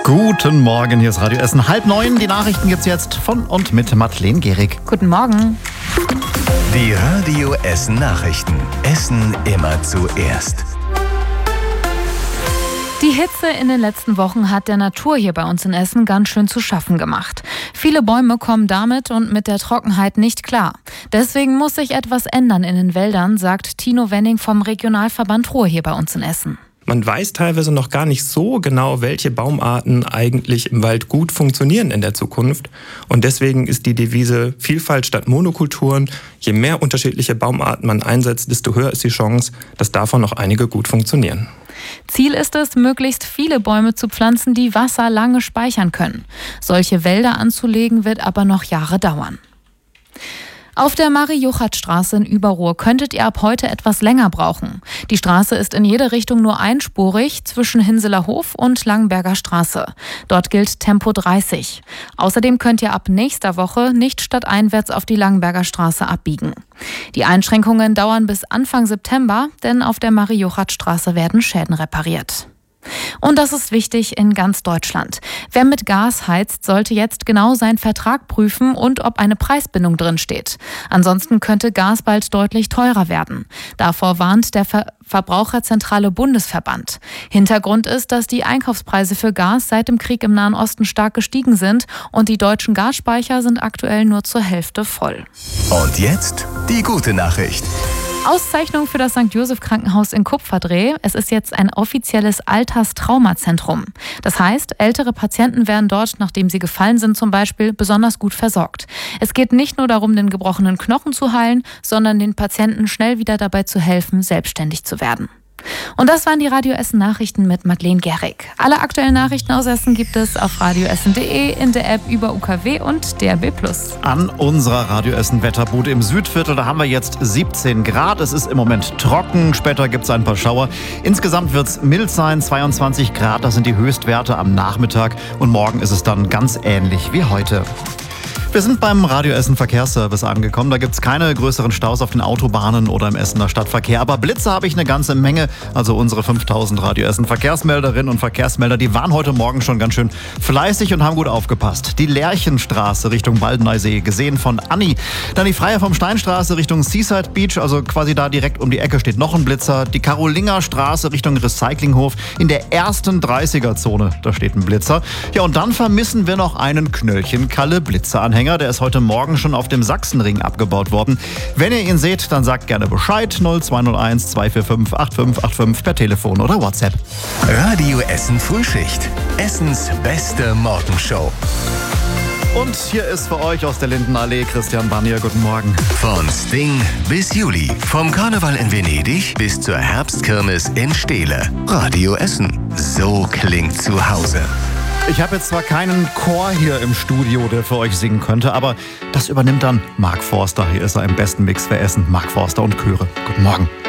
Guten Morgen, hier ist Radio Essen. 8:30. Die Nachrichten gibt's jetzt von und mit Madeleine Gehrig. Guten Morgen. Die Radio Essen Nachrichten. Essen immer zuerst. Die Hitze in den letzten Wochen hat der Natur hier bei uns in Essen ganz schön zu schaffen gemacht. Viele Bäume kommen damit und mit der Trockenheit nicht klar. Deswegen muss sich etwas ändern in den Wäldern, sagt Tino Wenning vom Regionalverband Ruhr hier bei uns in Essen. Man weiß teilweise noch gar nicht so genau, welche Baumarten eigentlich im Wald gut funktionieren in der Zukunft. Und deswegen ist die Devise Vielfalt statt Monokulturen. Je mehr unterschiedliche Baumarten man einsetzt, desto höher ist die Chance, dass davon noch einige gut funktionieren. Ziel ist es, möglichst viele Bäume zu pflanzen, die Wasser lange speichern können. Solche Wälder anzulegen wird aber noch Jahre dauern. Auf der Marie-Juchat-Straße in Überruhr könntet ihr ab heute etwas länger brauchen. Die Straße ist in jede Richtung nur einspurig zwischen Hinseler Hof und Langenberger Straße. Dort gilt Tempo 30. Außerdem könnt ihr ab nächster Woche nicht stadteinwärts auf die Langenberger Straße abbiegen. Die Einschränkungen dauern bis Anfang September, denn auf der Marie-Juchat-Straße werden Schäden repariert. Und das ist wichtig in ganz Deutschland. Wer mit Gas heizt, sollte jetzt genau seinen Vertrag prüfen und ob eine Preisbindung drin steht. Ansonsten könnte Gas bald deutlich teurer werden. Davor warnt der Verbraucherzentrale Bundesverband. Hintergrund ist, dass die Einkaufspreise für Gas seit dem Krieg im Nahen Osten stark gestiegen sind und die deutschen Gasspeicher sind aktuell nur zur Hälfte voll. Und jetzt die gute Nachricht. Auszeichnung für das St. Joseph Krankenhaus in Kupferdreh. Es ist jetzt ein offizielles Alterstraumazentrum. Das heißt, ältere Patienten werden dort, nachdem sie gefallen sind zum Beispiel, besonders gut versorgt. Es geht nicht nur darum, den gebrochenen Knochen zu heilen, sondern den Patienten schnell wieder dabei zu helfen, selbstständig zu werden. Und das waren die Radio Essen Nachrichten mit Madeleine Gehrig. Alle aktuellen Nachrichten aus Essen gibt es auf radioessen.de, in der App über UKW und DRB+. An unserer Radio Essen Wetterbude im Südviertel, da haben wir jetzt 17 Grad. Es ist im Moment trocken, später gibt es ein paar Schauer. Insgesamt wird es mild sein, 22 Grad, das sind die Höchstwerte am Nachmittag. Und morgen ist es dann ganz ähnlich wie heute. Wir sind beim Radio Essen Verkehrsservice angekommen. Da gibt es keine größeren Staus auf den Autobahnen oder im Essener Stadtverkehr. Aber Blitze habe ich eine ganze Menge. Also unsere 5000 Radio Essen Verkehrsmelderinnen und Verkehrsmelder, die waren heute Morgen schon ganz schön fleißig und haben gut aufgepasst. Die Lerchenstraße Richtung Baldeneysee, gesehen von Anni. Dann die Freier vom Steinstraße Richtung Seaside Beach, also quasi da direkt um die Ecke steht noch ein Blitzer. Die Karolingerstraße Richtung Recyclinghof in der ersten 30er-Zone, da steht ein Blitzer. Ja, und dann vermissen wir noch einen Knöllchen-Kalle-Blitzeranhänger. Der ist heute Morgen schon auf dem Sachsenring abgebaut worden. Wenn ihr ihn seht, dann sagt gerne Bescheid. 0201 245 8585 per Telefon oder WhatsApp. Radio Essen Frühschicht. Essens beste Morgenshow. Und hier ist für euch aus der Lindenallee Christian Barnier. Guten Morgen. Von Sting bis Juli. Vom Karneval in Venedig bis zur Herbstkirmes in Steele. Radio Essen. So klingt zu Hause. Ich habe jetzt zwar keinen Chor hier im Studio, der für euch singen könnte, aber das übernimmt dann Mark Forster. Hier ist er im besten Mix für Essen. Mark Forster und Chöre. Guten Morgen.